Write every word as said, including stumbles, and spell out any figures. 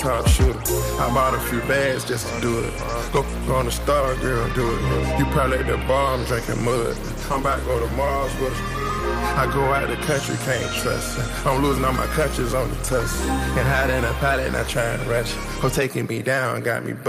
called shooter. I bought a few bags just to do it. Go, go on the star, girl, do it. You probably at the bar, I'm drinking mud. I'm about to go to Mars with her. I go out the country, can't trust her. I'm losing all my clutches on the tuss. And hide in a pilot, not trying to rush. Her taking me down, got me